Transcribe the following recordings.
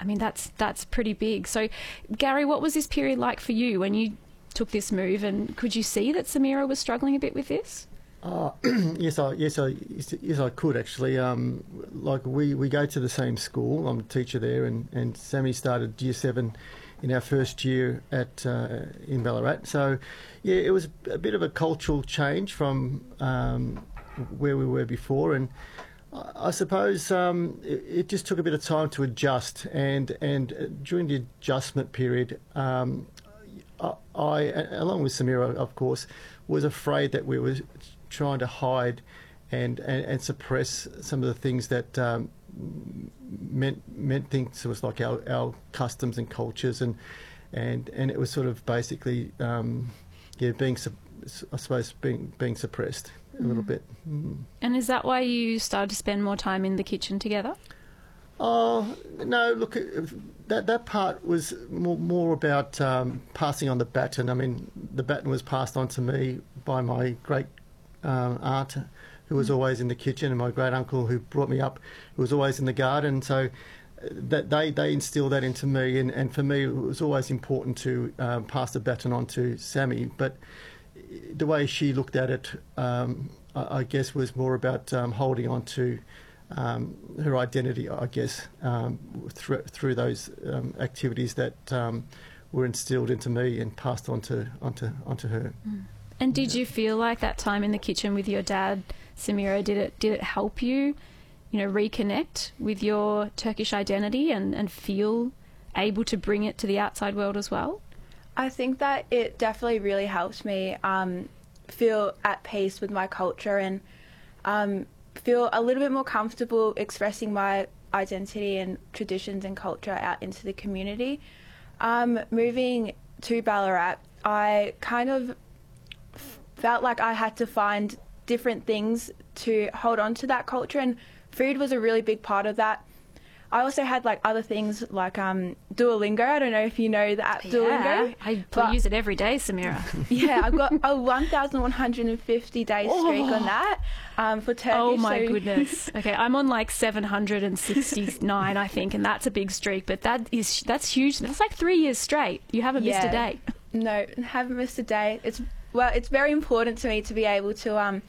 I mean, that's pretty big. So, Gary, what was this period like for you when you took this move, and could you see that Samira was struggling a bit with this? Yes, I could actually. Like we go to the same school. I'm a teacher there, and Sammy started Year 7 in our first year at in Ballarat. So, yeah, it was a bit of a cultural change from where we were before, and I suppose it just took a bit of time to adjust, and during the adjustment period, I, along with Samira, of course, was afraid that we were trying to hide and suppress some of the things that meant things to us, like our customs and cultures, and it was sort of basically being suppressed a little bit. And is that why you started to spend more time in the kitchen together? Oh no! Look, that part was more about passing on the baton. I mean, the baton was passed on to me by my great aunt, who was always in the kitchen, and my great uncle, who brought me up, who was always in the garden. So that they instilled that into me, and for me, it was always important to pass the baton on to Sammy. But the way she looked at it, I guess, was more about holding on to her identity, I guess, through those activities that were instilled into me and passed on to her. And did you feel like that time in the kitchen with your dad, Samira, did it help you, reconnect with your Turkish identity and feel able to bring it to the outside world as well? I think that it definitely really helped me feel at peace with my culture and feel a little bit more comfortable expressing my identity and traditions and culture out into the community. Moving to Ballarat, I kind of felt like I had to find different things to hold on to that culture, and food was a really big part of that. I also had other things like Duolingo. I don't know if you know the app Duolingo. I use it every day, Samira. Yeah, I've got a 1,150 day streak on that for Turkish. Oh my goodness. Okay, I'm on 769, I think, and that's a big streak. But that's huge. That's 3 years straight. You haven't missed a day. No, haven't missed a day. It's very important to me to be able to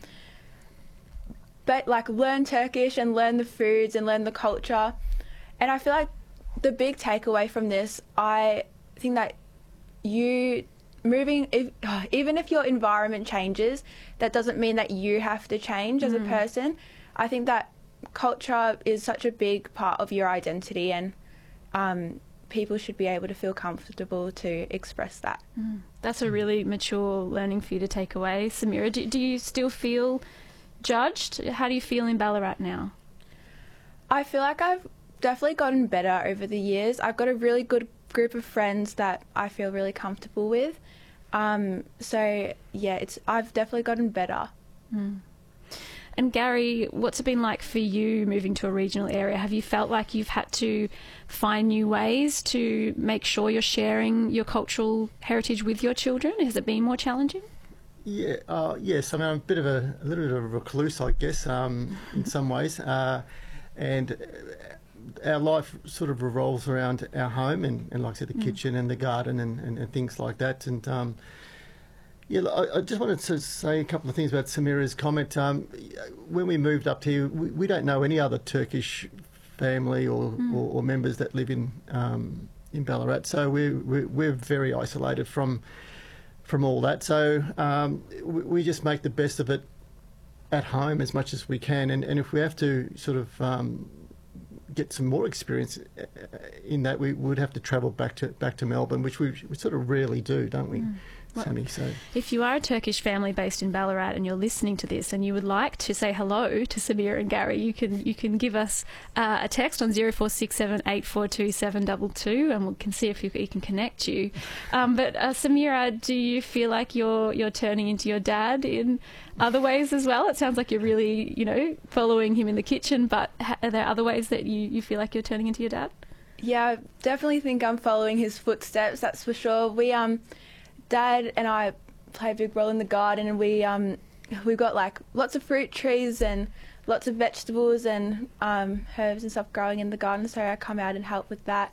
learn Turkish and learn the foods and learn the culture. And I feel like the big takeaway from this, I think that even if your environment changes, that doesn't mean that you have to change as a person. I think that culture is such a big part of your identity, and people should be able to feel comfortable to express that. That's a really mature learning for you to take away. Samira, do you still feel judged? How do you feel in Ballarat now? I feel like I've definitely gotten better over the years. I've got a really good group of friends that I feel really comfortable with. So yeah, I've definitely gotten better. And Gary, what's it been like for you moving to a regional area? Have you felt like you've had to find new ways to make sure you're sharing your cultural heritage with your children? Has it been more challenging? Yeah, yes. I mean, I'm a little bit of a recluse, I guess, in some ways, and our life sort of revolves around our home and like I said, the kitchen and the garden and things like that. And I just wanted to say a couple of things about Samira's comment. When we moved up here, we don't know any other Turkish family or members that live in Ballarat, so we're very isolated from all that. So we just make the best of it at home as much as we can, and if we have to sort of get some more experience in that, we would have to travel back to Melbourne, which we sort of rarely do, don't we, Sammy? So if you are a Turkish family based in Ballarat and you're listening to this and you would like to say hello to Samira and Gary, you can give us a text on 0467 842 722 and we can see if we can connect you. But Samira, do you feel like you're turning into your dad in other ways as well? It sounds like you're really, following him in the kitchen, but are there other ways that you feel like you're turning into your dad? Yeah, I definitely think I'm following his footsteps, that's for sure. We Dad and I play a big role in the garden, and we've got lots of fruit trees and lots of vegetables and herbs and stuff growing in the garden, so I come out and help with that.